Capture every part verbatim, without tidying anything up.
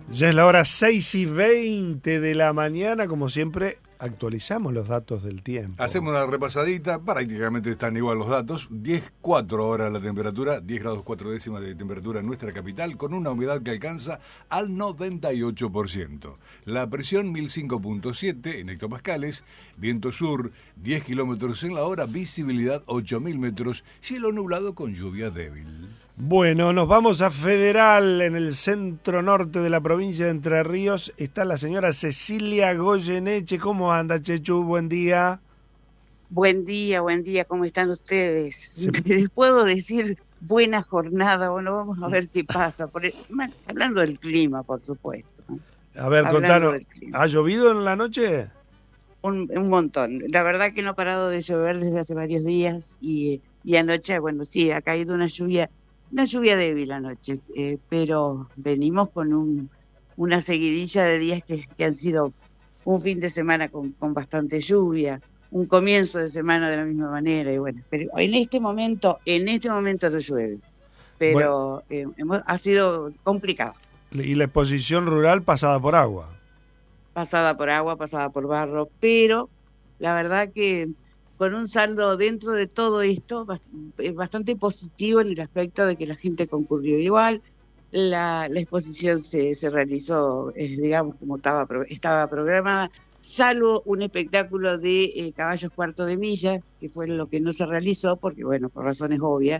Ya es la hora seis y veinte de la mañana, como siempre, actualizamos los datos del tiempo. Hacemos una repasadita, prácticamente están igual los datos. diez coma cuatro horas la temperatura, diez grados cuatro décimas de temperatura en nuestra capital, con una humedad que alcanza al noventa y ocho por ciento. La presión mil cinco punto siete en hectopascales, viento sur diez kilómetros en la hora, visibilidad ocho mil metros, cielo nublado con lluvia débil. Bueno, nos vamos a Federal, en el centro norte de la provincia de Entre Ríos. Está la señora Cecilia Goyeneche. ¿Cómo anda, Chechu? Buen día. Buen día, buen día. ¿Cómo están ustedes? Sí. Les puedo decir buena jornada. Bueno, vamos a ver qué pasa. Por el, hablando del clima, por supuesto. A ver, Hablando contanos. ¿Ha llovido en la noche? Un, un montón. La verdad que no ha parado de llover desde hace varios días. Y, y anoche, bueno, sí, ha caído una lluvia. Una lluvia débil anoche, eh, pero venimos con un, una seguidilla de días que, que han sido un fin de semana con, con bastante lluvia, un comienzo de semana de la misma manera, y bueno, pero en este momento, en este momento no llueve, pero bueno, eh, hemos, ha sido complicado. Y la exposición rural pasada por agua. Pasada por agua, pasada por barro, pero la verdad que con un saldo dentro de todo esto bastante positivo en el aspecto de que la gente concurrió igual, la, la exposición se, se realizó, eh, digamos, como estaba, estaba programada, salvo un espectáculo de eh, caballos cuarto de milla, que fue lo que no se realizó, porque bueno, por razones obvias,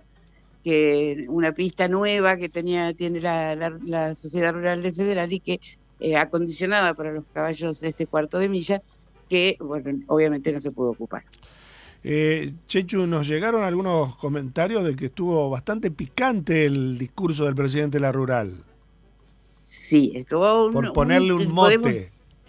que una pista nueva que tenía tiene la, la, la Sociedad Rural de Federal y que eh, acondicionada para los caballos de este cuarto de milla, que bueno, obviamente no se pudo ocupar. Eh, Chechu, nos llegaron algunos comentarios de que estuvo bastante picante el discurso del presidente de la Rural. Sí, estuvo un, por ponerle un, un mote. Podemos,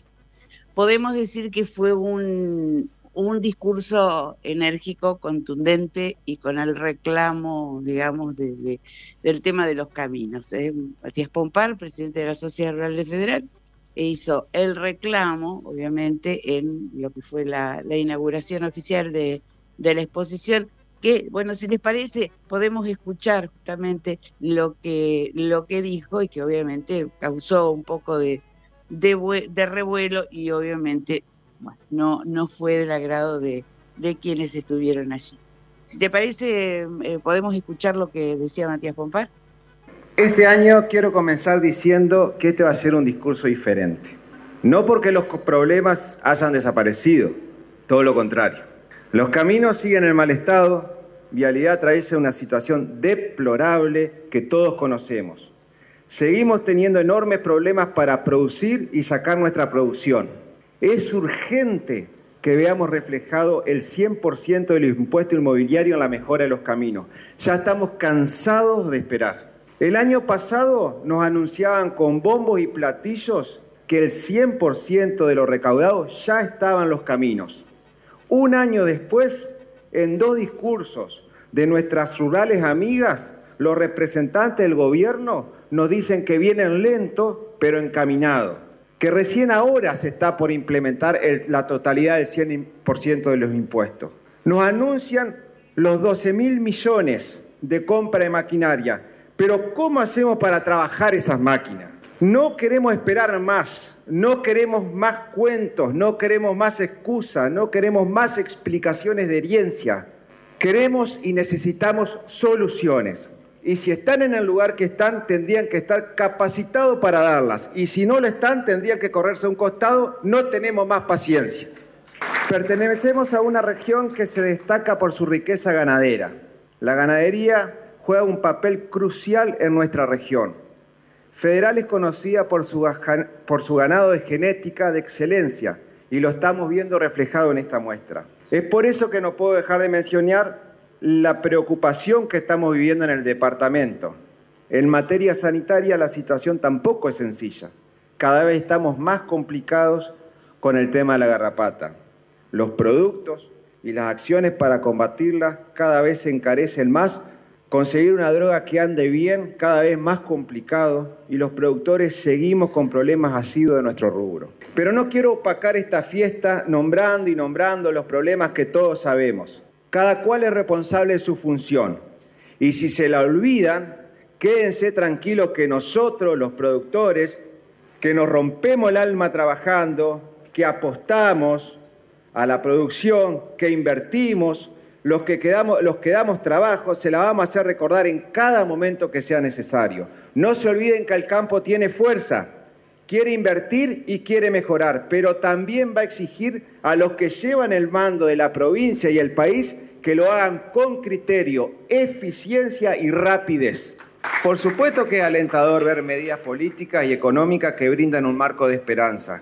podemos decir que fue un, un discurso enérgico, contundente y con el reclamo, digamos, de, de, del tema de los caminos. ¿eh? Matías Pompar, presidente de la Sociedad Rural de Federal, hizo el reclamo, obviamente, en lo que fue la, la inauguración oficial de, de la exposición, que, bueno, si les parece, podemos escuchar justamente lo que, lo que dijo y que obviamente causó un poco de, de, de revuelo y obviamente bueno, no, no fue del agrado de, de quienes estuvieron allí. Si te parece, eh, podemos escuchar lo que decía Matías Pompar. Este año quiero comenzar diciendo que este va a ser un discurso diferente. No porque los problemas hayan desaparecido, todo lo contrario. Los caminos siguen en mal estado, vialidad atraviesa una situación deplorable que todos conocemos. Seguimos teniendo enormes problemas para producir y sacar nuestra producción. Es urgente que veamos reflejado el cien por ciento del impuesto inmobiliario en la mejora de los caminos. Ya estamos cansados de esperar. El año pasado nos anunciaban con bombos y platillos que el cien por ciento de lo recaudado ya estaba en los caminos. Un año después, en dos discursos de nuestras rurales amigas, los representantes del gobierno nos dicen que vienen lento, pero encaminado, que recién ahora se está por implementar el, la totalidad del cien por ciento de los impuestos. Nos anuncian los doce mil millones de compra de maquinaria. Pero ¿cómo hacemos para trabajar esas máquinas? No queremos esperar más, no queremos más cuentos, no queremos más excusas, no queremos más explicaciones de herencia. Queremos y necesitamos soluciones. Y si están en el lugar que están, tendrían que estar capacitados para darlas. Y si no lo están, tendrían que correrse a un costado. No tenemos más paciencia. Pertenecemos a una región que se destaca por su riqueza ganadera. La ganadería juega un papel crucial en nuestra región. Federal es conocida por su, por su ganado de genética de excelencia y lo estamos viendo reflejado en esta muestra. Es por eso que no puedo dejar de mencionar la preocupación que estamos viviendo en el departamento. En materia sanitaria la situación tampoco es sencilla. Cada vez estamos más complicados con el tema de la garrapata. Los productos y las acciones para combatirla cada vez se encarecen más. Conseguir una droga que ande bien cada vez más complicado y los productores seguimos con problemas asiduos de nuestro rubro. Pero no quiero opacar esta fiesta nombrando y nombrando los problemas que todos sabemos. Cada cual es responsable de su función y si se la olvidan, quédense tranquilos que nosotros, los productores, que nos rompemos el alma trabajando, que apostamos a la producción, que invertimos, los que, quedamos, los que damos trabajo, se la vamos a hacer recordar en cada momento que sea necesario. No se olviden que el campo tiene fuerza, quiere invertir y quiere mejorar, pero también va a exigir a los que llevan el mando de la provincia y el país que lo hagan con criterio, eficiencia y rapidez. Por supuesto que es alentador ver medidas políticas y económicas que brindan un marco de esperanza.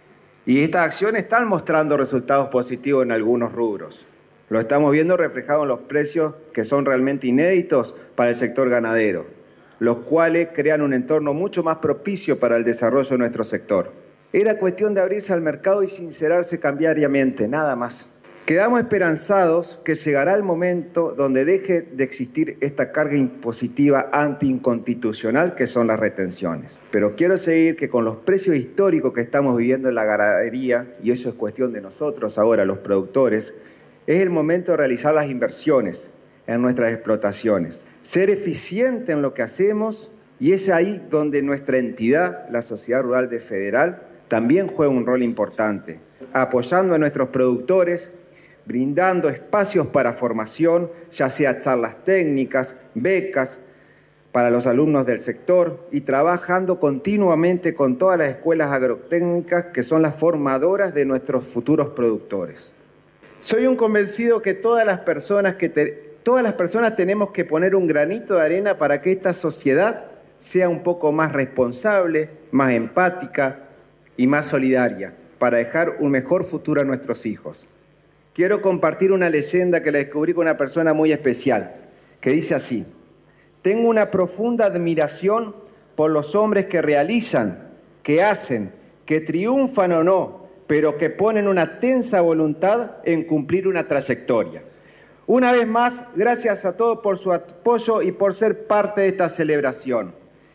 Y estas acciones están mostrando resultados positivos en algunos rubros. Lo estamos viendo reflejado en los precios que son realmente inéditos para el sector ganadero, los cuales crean un entorno mucho más propicio para el desarrollo de nuestro sector. Era cuestión de abrirse al mercado y sincerarse cambiariamente, nada más. Quedamos esperanzados que llegará el momento donde deje de existir esta carga impositiva antiinconstitucional que son las retenciones. Pero quiero seguir que con los precios históricos que estamos viviendo en la ganadería, y eso es cuestión de nosotros ahora, los productores, es el momento de realizar las inversiones en nuestras explotaciones, ser eficiente en lo que hacemos, y es ahí donde nuestra entidad, la Sociedad Rural de Federal, también juega un rol importante, apoyando a nuestros productores, brindando espacios para formación, ya sea charlas técnicas, becas para los alumnos del sector y trabajando continuamente con todas las escuelas agrotécnicas que son las formadoras de nuestros futuros productores. Soy un convencido que todas las personas, que te, todas las personas tenemos que poner un granito de arena para que esta sociedad sea un poco más responsable, más empática y más solidaria, para dejar un mejor futuro a nuestros hijos. Quiero compartir una leyenda que la descubrí con una persona muy especial, que dice así: tengo una profunda admiración por los hombres que realizan, que hacen, que triunfan o no, pero que ponen una tensa voluntad en cumplir una trayectoria. Una vez más, gracias a todos por su apoyo y por ser parte de esta celebración.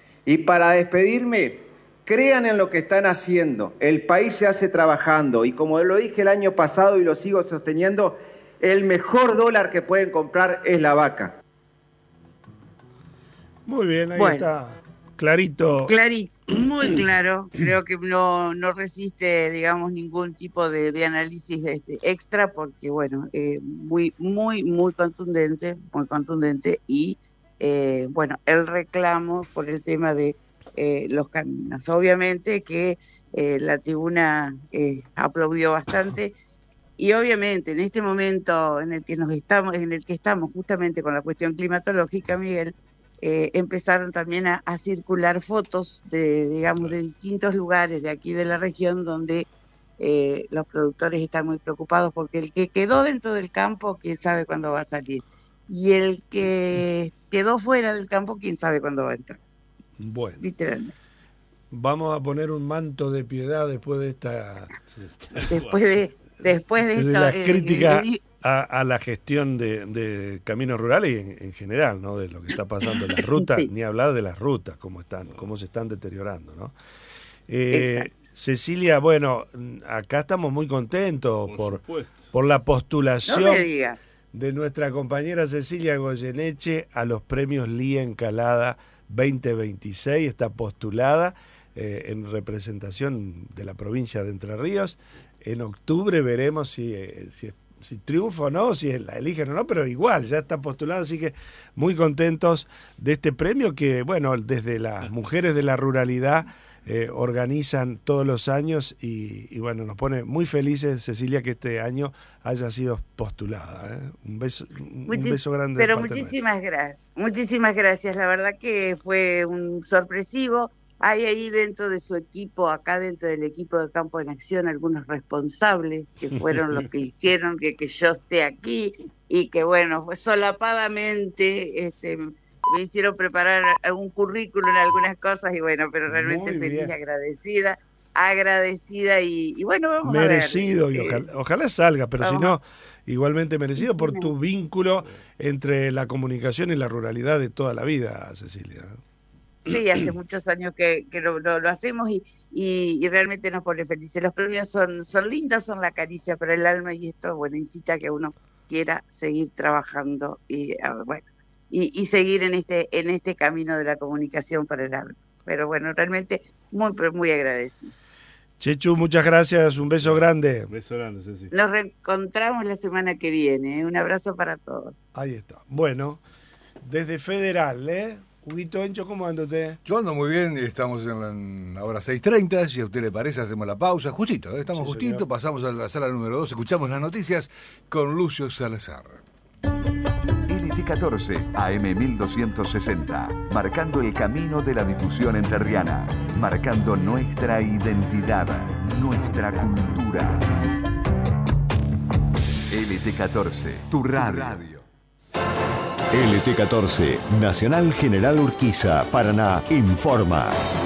Y para despedirme, crean en lo que están haciendo, el país se hace trabajando y como lo dije el año pasado y lo sigo sosteniendo, el mejor dólar que pueden comprar es la vaca. Muy bien, ahí bueno, está, clarito. Clarito, muy claro, creo que no, no resiste, digamos, ningún tipo de, de análisis este, extra porque, bueno, eh, muy, muy, muy contundente, muy contundente y, eh, bueno, el reclamo por el tema de Eh, los caminos. Obviamente que eh, la tribuna eh, aplaudió bastante y obviamente en este momento en el que nos estamos, en el que estamos justamente con la cuestión climatológica, Miguel, eh, empezaron también a, a circular fotos de, digamos, de distintos lugares de aquí de la región donde eh, los productores están muy preocupados porque el que quedó dentro del campo, quién sabe cuándo va a salir, y el que quedó fuera del campo, quién sabe cuándo va a entrar. Bueno, literalmente. Vamos a poner un manto de piedad después de esta después de después de, de esto, las eh, críticas eh, a, a la gestión de, de caminos rurales y en, en general, ¿no? De lo que está pasando en las rutas, sí. Ni hablar de las rutas, cómo están, cómo se están deteriorando, ¿no? Eh, Cecilia, bueno, acá estamos muy contentos por, por, por la postulación no me diga. de nuestra compañera Cecilia Goyeneche a los premios Lía Encalada veinte veintiséis, está postulada eh, en representación de la provincia de Entre Ríos. En octubre veremos si, eh, si, si triunfa o no, si la eligen o no, pero igual ya está postulada, así que muy contentos de este premio que, bueno, desde las mujeres de la ruralidad eh, organizan todos los años y, y, bueno, nos pone muy felices, Cecilia, que este año haya sido postulada. ¿eh? Un beso, un Muchis- beso grande. Pero muchísimas gracias, muchísimas gracias. La verdad que fue un sorpresivo. Hay ahí dentro de su equipo, acá dentro del equipo de Campo en Acción, algunos responsables que fueron los que hicieron que, que yo esté aquí y que, bueno, fue solapadamente este, me hicieron preparar un currículum en algunas cosas y, bueno, pero realmente Muy feliz bien. y agradecida, agradecida y, y bueno, vamos merecido a ver. y Eh, ojalá, ojalá salga, pero si vamos no, igualmente merecido Sí, por no. tu vínculo entre la comunicación y la ruralidad de toda la vida, Cecilia. Sí, hace muchos años que, que lo, lo, lo hacemos y, y, y realmente nos pone felices. Los premios son, son lindos, son la caricia para el alma y esto, bueno, incita a que uno quiera seguir trabajando y, ah, bueno, y, y seguir en este, en este camino de la comunicación para el alma. pero bueno, realmente muy, pero muy agradecido. Chechu, muchas gracias, un beso grande. Un beso grande, Ceci. Nos reencontramos la semana que viene, ¿eh? Un abrazo para todos. Ahí está. Bueno, desde Federal, ¿eh? Huguito Encho, ¿cómo anda usted? Yo ando muy bien, estamos en la, en la hora seis treinta, si a usted le parece hacemos la pausa, justito, ¿eh? estamos Sí, justito, señor. pasamos a la sala número dos, escuchamos las noticias con Lucio Salazar. L T catorce, A M mil doscientos sesenta, marcando el camino de la difusión entrerriana, marcando nuestra identidad, nuestra cultura. L T catorce, tu radio. L T catorce, Nacional General Urquiza, Paraná, informa.